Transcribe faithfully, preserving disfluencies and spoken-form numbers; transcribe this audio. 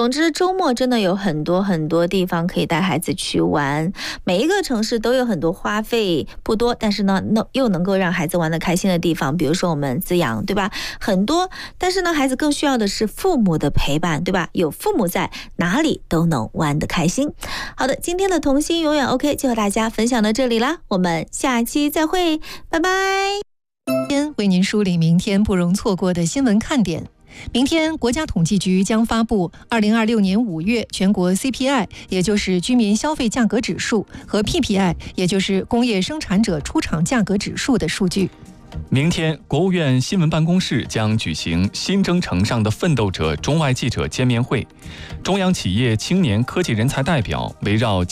总之，周末真的有很多很多地方可以带孩子去玩，每一个城市都有很多花费不多，但是呢，又能够让孩子玩得开心的地方。比如说我们资阳，对吧？很多，但是呢，孩子更需要的是父母的陪伴，对吧？有父母在，哪里都能玩得开心。好的，今天的童心永远 OK 就和大家分享到这里啦，我们下期再会，拜拜。 今天为您梳理明天不容错过的新闻看点。明天，国家统计局将发布二零二六年五月全国 C P I， 也就是居民消费价格指数，和 P P I， 也就是工业生产者出厂价格指数的数据。 明天，国务院新闻办公室将举行新征程上的奋斗者中外记者见面会，中央企业青年科技人才代表围绕